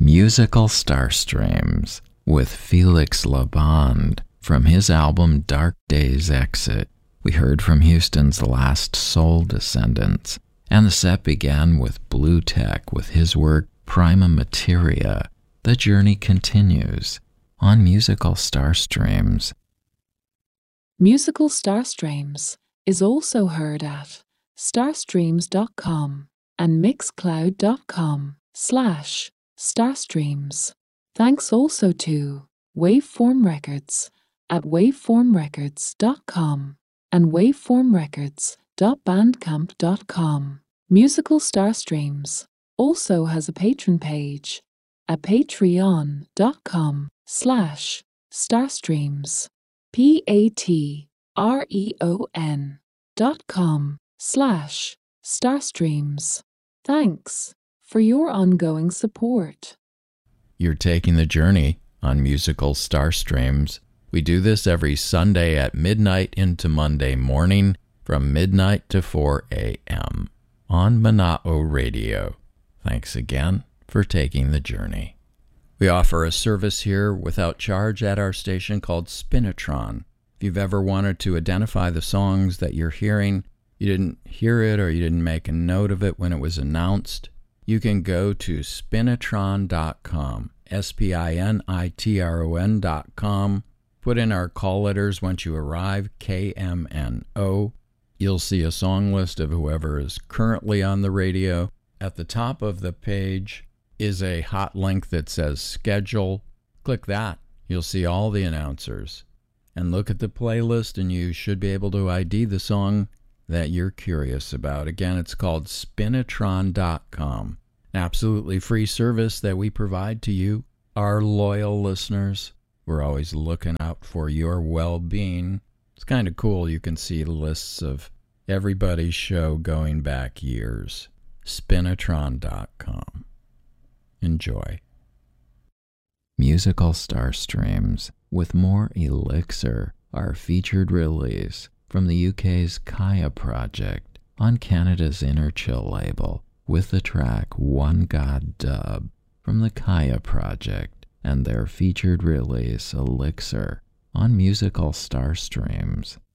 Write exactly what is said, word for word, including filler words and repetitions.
Musical Starstreams with Felix Labonde from his album Dark Days Exit. We heard from Houston's Last Soul Descendants, and the set began with Blue Tech with his work Prima Materia. The journey continues on Musical Starstreams. Musical Starstreams is also heard at starstreams dot com and mixcloud dot com slash starstreams. Thanks also to Waveform Records at waveform records dot com and waveform records dot bandcamp dot com. Musical Starstreams also has a patron page at patreon dot com slash starstreams. P-A-T-R-E-O-N dot com slash starstreams. Thanks for your ongoing support. You're taking the journey on Musical Starstreams. We do this every Sunday at midnight into Monday morning from midnight to four a.m. on Mana'o Radio. Thanks again for taking the journey. We offer a service here without charge at our station called Spinitron. If you've ever wanted to identify the songs that you're hearing, you didn't hear it or you didn't make a note of it when it was announced, you can go to spinitron dot com, S P I N I T R O N dot com. Put in our call letters once you arrive, K M N O. You'll see a song list of whoever is currently on the radio. At the top of the page is a hot link that says schedule. Click that. You'll see all the announcers. And look at the playlist and you should be able to I D the song that you're curious about. Again, it's called spinitron dot com. An absolutely free service that we provide to you, our loyal listeners. We're always looking out for your well-being. It's kind of cool. You can see lists of everybody's show going back years. spinitron dot com. Enjoy. Musical Starstreams with more Elixir, our featured release from the U K's Kaya Project on Canada's Inner Chill label with the track One God Dub from the Kaya Project and their featured release Elixir on Musical Starstreams.